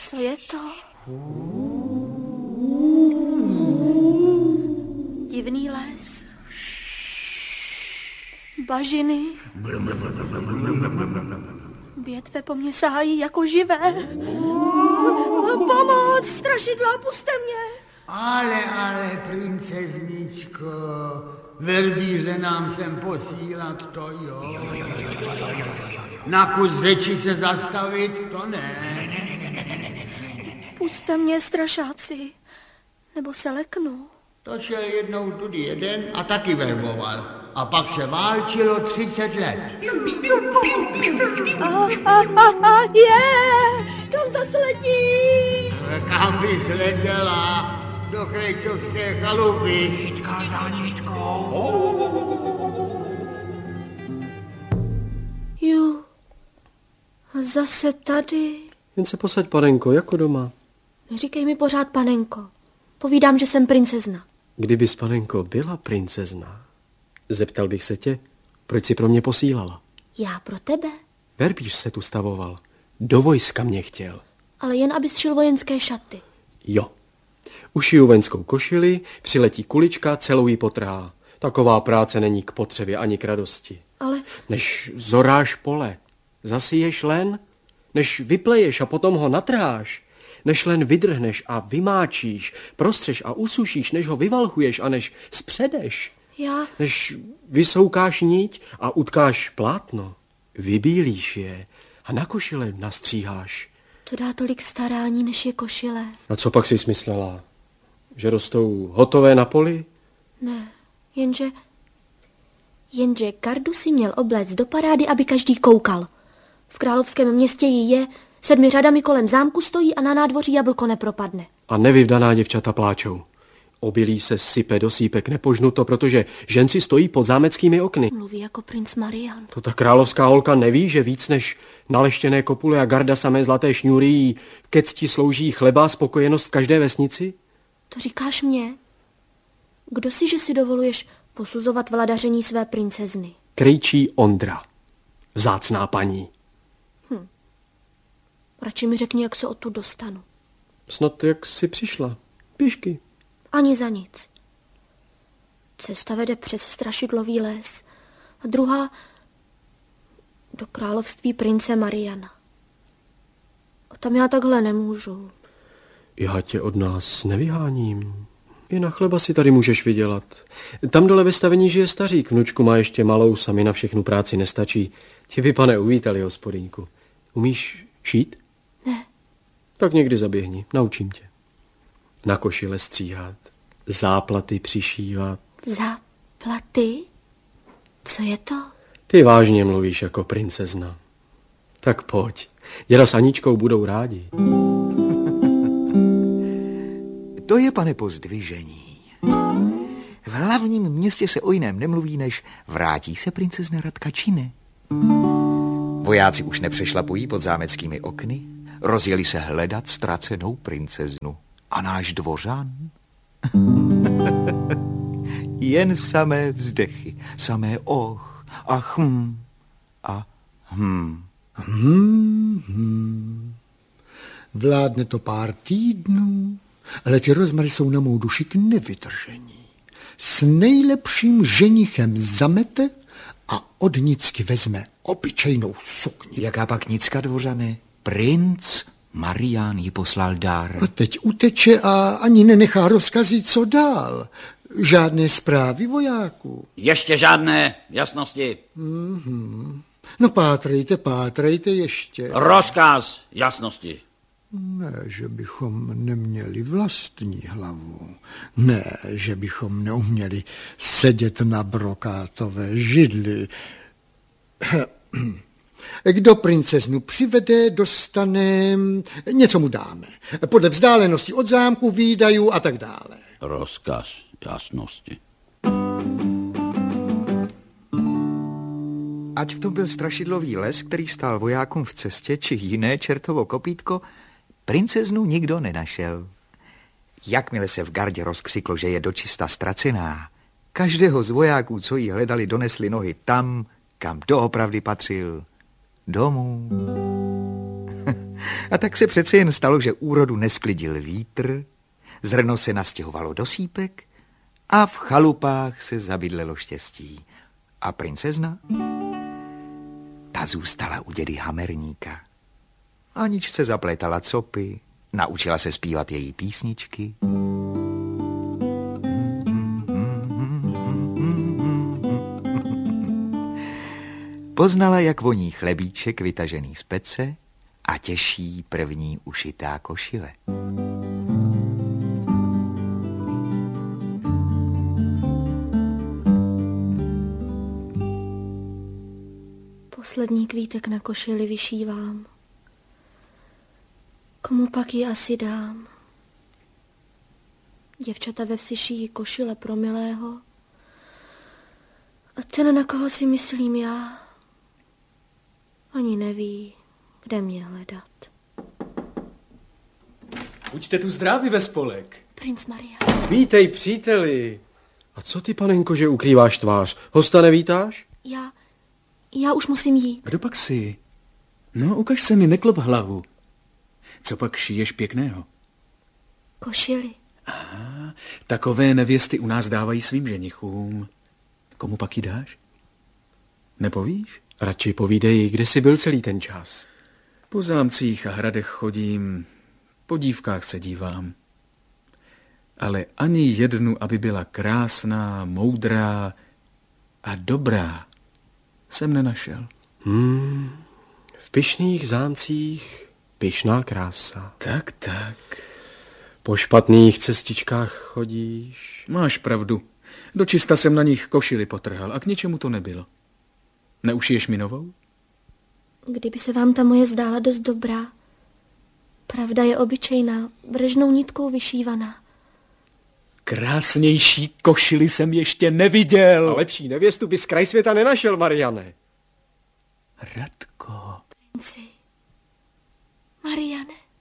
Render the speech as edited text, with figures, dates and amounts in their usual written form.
Co je to? Divný les. Bažiny. Větve po mně sahají jako živé. Pomoc, strašidla, puste mě. Ale, princezničko, verbíře nám sem posílat, to jo. Na kus řeči se zastavit, to ne. Puste mě, strašáci, nebo se leknu. To šel jednou tudy jeden a taky verboval. A pak se válčilo 30 let. Kam zase letí? Kam bys letěla? Do krejčovské chalupy. Nitka za nitkou. Zase tady. Jen se posaď, panenko, jako doma. Neříkej mi pořád panenko. Povídám, že jsem princezna. Kdybys, panenko, byla princezna, zeptal bych se tě, proč jsi pro mě posílala. Já pro tebe? Verbíř se tu stavoval. Do vojska mě chtěl. Ale jen abys šil vojenské šaty. Jo. Ušiju vojenskou košili, přiletí kulička, celou jí potrhá. Taková práce není k potřebě ani k radosti. Ale... Než zoráš pole, zasiješ len, než vypleješ a potom ho natrháš, než len vydrhneš a vymáčíš, prostřeš a usušíš, než ho vyvalchuješ a než spředeš, než vysoukáš niť a utkáš plátno, vybílíš je a na košile nastříháš. To dá tolik starání, než je košile. A co pak jsi smyslela? Že rostou hotové na poli? Ne, jenže gardu si měl obléct do parády, aby každý koukal. V královském městě jí je, 7 řadami kolem zámku stojí a na nádvoří jablko nepropadne. A nevyvdaná děvčata pláčou. Obilí se sype do sípek nepožnuto, protože ženci stojí pod zámeckými okny. Mluví jako princ Marian. To ta královská holka neví, že víc než naleštěné kopule a garda samé zlaté šňůry jí ke cti slouží chleba a spokojenost v každé vesnici? To říkáš mně? Kdo si, že si dovoluješ posuzovat vladaření své princezny? Krejčí Ondra. Vzácná paní. Radši mi řekni, jak se odtud dostanu. Snad jak jsi přišla. Pěšky. Ani za nic. Cesta vede přes strašidlový les a druhá do království prince Mariana. A tam já takhle nemůžu. Já tě od nás nevyháním. I na chleba si tady můžeš vydělat. Tam dole ve stavení žije stařík. Vnučku má ještě malou, sami na všechnu práci nestačí. Tě by, pane, uvítali, hospodyňku. Umíš šít? Ne. Tak někdy zaběhni, naučím tě. Na košile stříhat, záplaty přišívat. Záplaty? Co je to? Ty vážně mluvíš jako princezna. Tak pojď, děda s Aničkou budou rádi. To je, pane, pozdvižení. V hlavním městě se o jiném nemluví, než vrátí se princezna Radka, či ne? Vojáci už nepřešlapují pod zámeckými okny, rozjeli se hledat ztracenou princeznu. A náš dvořan? Jen samé vzdechy, samé och a a Vládne to pár týdnů, ale ty rozmary jsou na mou duši k nevydržení. S nejlepším ženichem zamete a od nicky vezme obyčejnou sukni. Jaká pak nicka, dvořane? Princ Marian jí poslal dar. A teď uteče a ani nenechá rozkazy, co dál. Žádné zprávy vojáků. Ještě žádné jasnosti. No pátrejte ještě. Rozkaz jasnosti. Ne, že bychom neměli vlastní hlavu. Ne, že bychom neuměli sedět na brokátové židli. Kdo princeznu přivede, dostane, něco mu dáme. Podle vzdálenosti od zámku, výdajů a tak dále. Rozkaz jasnosti. Ať v tom byl strašidlový les, který stál vojákům v cestě, či jiné čertovo kopítko, princeznu nikdo nenašel. Jakmile se v gardě rozkřiklo, že je dočista ztracená, každého z vojáků, co jí hledali, donesli nohy tam, kam doopravdy patřil. Domů. A tak se přece jen stalo, že úrodu nesklidil vítr, zrno se nastěhovalo do sípek a v chalupách se zabydlelo štěstí. A princezna? Ta zůstala u dědy Hamerníka. Aničce zaplétala copy, naučila se zpívat její písničky. Poznala, jak voní chlebíček vytažený z pece a těší první ušitá košile. Poslední kvítek na košili vyšívám. Komu pak ji asi dám? Děvčata ve vsi šijí košile pro milého. A ten, na koho si myslím já, ani neví, kde mě hledat. Buďte tu zdraví ve spolek. Princ Marian. Vítej, příteli. A co ty, panenko, že ukrýváš tvář? Hosta nevítáš? Já už musím jít. Kdo pak jsi? No, ukaž se mi, neklop hlavu. Co pak šiješ pěkného? Košili. Takové nevěsty u nás dávají svým ženichům. Komu pak ji dáš? Nepovíš? Radši povídej, kde jsi byl celý ten čas. Po zámcích a hradech chodím, po dívkách se dívám. Ale ani jednu, aby byla krásná, moudrá a dobrá, jsem nenašel. V pyšných zámcích pyšná krása. Tak. Po špatných cestičkách chodíš. Máš pravdu. Dočista jsem na nich košili potrhal a k ničemu to nebylo. Neušiješ mi novou? Kdyby se vám ta moje zdála dost dobrá. Pravda je obyčejná, brežnou nitkou vyšívaná. Krásnější košili jsem ještě neviděl. A lepší nevěstu bys kraj světa nenašel, Mariane. Radko. Princi. Mariane.